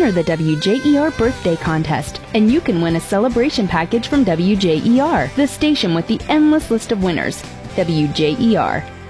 enter the WJER Birthday Contest, and you can win a celebration package from WJER, the station with the endless list of winners. WJER.